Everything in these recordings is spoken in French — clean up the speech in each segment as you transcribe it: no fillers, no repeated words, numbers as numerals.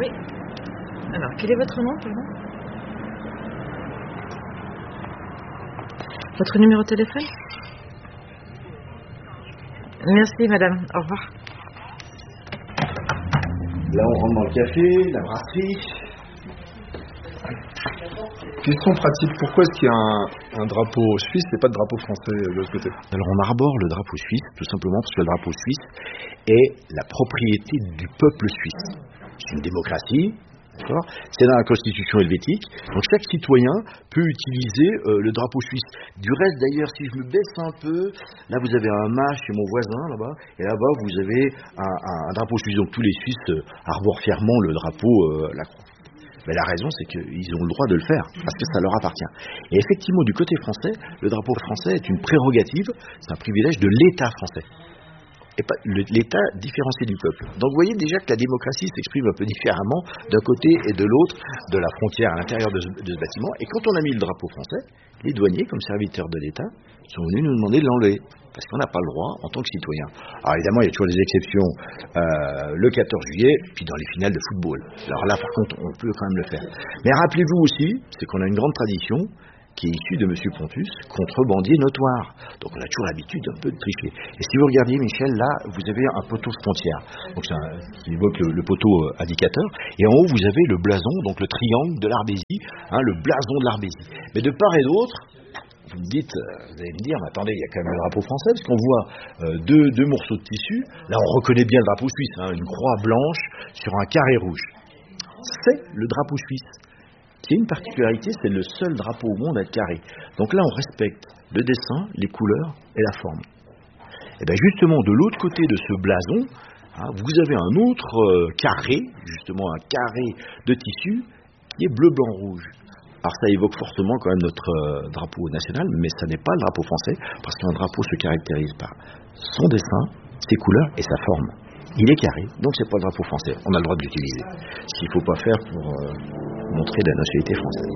Oui. Alors, quel est votre nom, pardon? Votre numéro de téléphone? Merci, madame. Au revoir. Là, on rentre dans le café, la brasserie. Question pratique, pourquoi est-ce qu'il y a un drapeau suisse et pas de drapeau français de l'autre côté? Alors, on arbore le drapeau suisse, tout simplement parce que le drapeau suisse est la propriété du peuple suisse. C'est une démocratie. D'accord, c'est dans la constitution helvétique, donc chaque citoyen peut utiliser le drapeau suisse. Du reste d'ailleurs, si je me baisse un peu, là vous avez un mât chez mon voisin là-bas, et là-bas vous avez un drapeau suisse, donc tous les Suisses arborent fièrement le drapeau la croix. Mais la raison c'est qu'ils ont le droit de le faire, parce que ça leur appartient. Et effectivement du côté français, le drapeau français est une prérogative, c'est un privilège de l'État français. Et pas l'État différencié du peuple. Donc vous voyez déjà que la démocratie s'exprime un peu différemment d'un côté et de l'autre de la frontière à l'intérieur de ce bâtiment. Et quand on a mis le drapeau français, les douaniers, comme serviteurs de l'État, sont venus nous demander de l'enlever. Parce qu'on n'a pas le droit en tant que citoyen. Alors évidemment, il y a toujours des exceptions le 14 juillet, puis dans les finales de football. Alors là, par contre, on peut quand même le faire. Mais rappelez-vous aussi, c'est qu'on a une grande tradition qui est issu de M. Pontus, contrebandier notoire. Donc on a toujours l'habitude un peu de tricher. Et si vous regardiez, Michel, là, vous avez un poteau frontière. Donc qui évoque le poteau indicateur. Et en haut, vous avez le blason, donc le triangle de l'Arbésie, le blason de l'Arbésie. Mais de part et d'autre, vous me dites, vous allez me dire, mais attendez, il y a quand même le drapeau français, parce qu'on voit deux morceaux de tissu. Là, on reconnaît bien le drapeau suisse, une croix blanche sur un carré rouge. C'est le drapeau suisse. Qui a une particularité, c'est le seul drapeau au monde à être carré. Donc là, on respecte le dessin, les couleurs et la forme. Et bien justement, de l'autre côté de ce blason, vous avez un autre carré, justement un carré de tissu, qui est bleu, blanc, rouge. Alors ça évoque fortement quand même notre drapeau national, mais ça n'est pas le drapeau français, parce qu'un drapeau se caractérise par son dessin, ses couleurs et sa forme. Il est carré, donc c'est pas le drapeau français. On a le droit de l'utiliser. Ce qu'il ne faut pas faire pour montrer la nationalité française.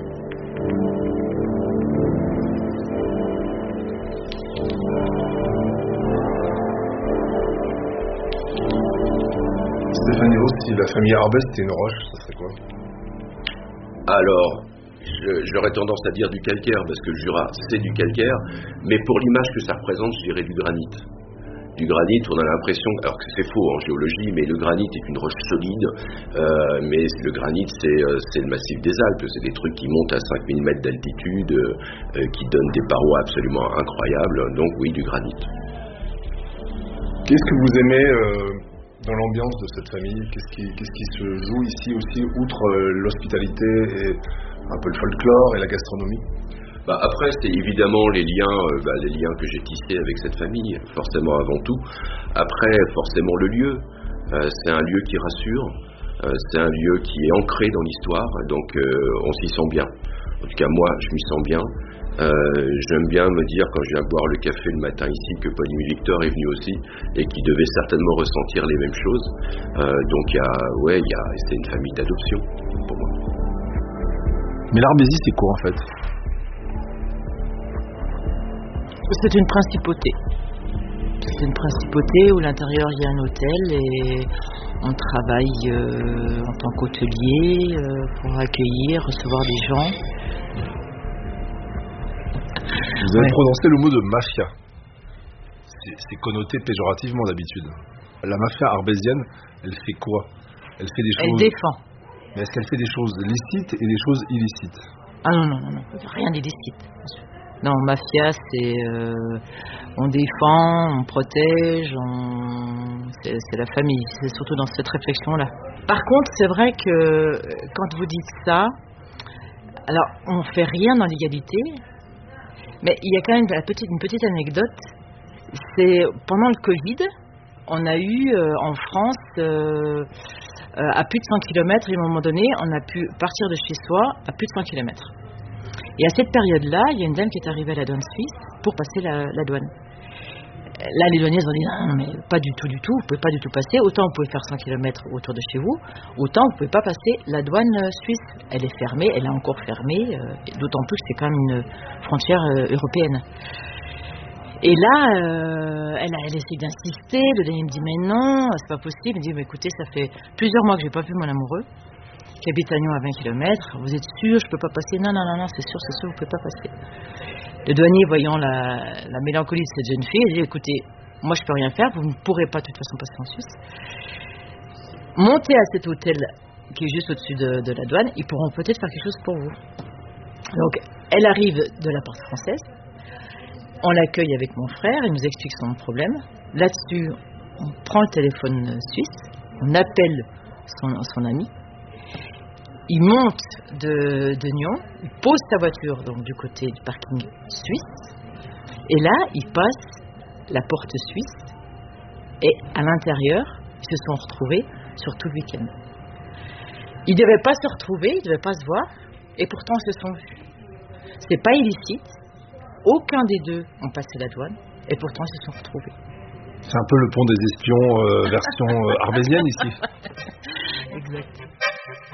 Stéphanie Ross, si la famille Arbès était une roche, ça serait quoi? Alors, j'aurais tendance à dire du calcaire, parce que le Jura, c'est du calcaire, mais pour l'image que ça représente, je dirais du granit. Du granit, on a l'impression, alors que c'est faux en géologie, mais le granit est une roche solide, mais le granit c'est le massif des Alpes, c'est des trucs qui montent à 5000 mètres d'altitude, qui donnent des parois absolument incroyables, donc oui, du granit. Qu'est-ce que vous aimez dans l'ambiance de cette famille? Qu'est-ce qui se joue ici aussi, outre l'hospitalité et un peu le folklore et la gastronomie? Après, c'est évidemment les liens que j'ai tissés avec cette famille, forcément avant tout. Après, forcément le lieu. C'est un lieu qui rassure, c'est un lieu qui est ancré dans l'histoire, donc on s'y sent bien. En tout cas, moi, je m'y sens bien. J'aime bien me dire, quand je viens boire le café le matin ici, que Paul-Émile Victor est venu aussi, et qui devait certainement ressentir les mêmes choses. Donc, c'est une famille d'adoption, pour moi. Mais l'Arbésie, c'est quoi, en fait? C'est une principauté. C'est une principauté où à l'intérieur il y a un hôtel et on travaille en tant qu'hôtelier pour accueillir, recevoir des gens. Vous avez prononcé le mot de mafia. C'est connoté péjorativement d'habitude. La mafia arbésienne, elle fait quoi? Elle fait des choses... Elle défend. Mais est-ce qu'elle fait des choses licites et des choses illicites? Ah non, rien d'illicite. Non, mafia, c'est on défend, on protège, c'est la famille. C'est surtout dans cette réflexion-là. Par contre, c'est vrai que quand vous dites ça, alors on fait rien dans l'égalité, mais il y a quand même une petite anecdote. C'est pendant le Covid, on a eu en France à plus de 100 km, et à un moment donné, on a pu partir de chez soi à plus de 100 km. Et à cette période-là, il y a une dame qui est arrivée à la douane suisse pour passer la douane. Là, les douaniers ont dit non, mais pas du tout, vous pouvez pas du tout passer. Autant vous pouvez faire 100 km autour de chez vous, autant vous pouvez pas passer la douane suisse. Elle est fermée, elle est encore fermée, d'autant plus que c'est quand même une frontière européenne. Et là, elle essaie d'insister. Le dernier me dit mais non, c'est pas possible. Il me dit mais écoutez, ça fait plusieurs mois que j'ai pas vu mon amoureux, qui habite à Nyon à 20 km. Vous êtes sûr, je peux pas passer? Non, c'est sûr, vous pouvez pas passer. Le douanier, voyant la mélancolie de cette jeune fille, il dit écoutez, moi je peux rien faire, vous ne pourrez pas de toute façon passer en Suisse. Montez à cet hôtel qui est juste au-dessus de la douane, ils pourront peut-être faire quelque chose pour vous. Donc, elle arrive de la porte française. On l'accueille avec mon frère, il nous explique son problème. Là-dessus, on prend le téléphone suisse, on appelle son ami. Il monte de Nyon, il pose sa voiture donc du côté du parking suisse. Et là, il passe la porte suisse. Et à l'intérieur, ils se sont retrouvés sur tout le week-end. Ils ne devaient pas se retrouver, ils ne devaient pas se voir. Et pourtant, ils se sont vus. C'est pas illicite. Aucun des deux ont passé la douane. Et pourtant, ils se sont retrouvés. C'est un peu le pont des espions version arbésienne ici. Exact.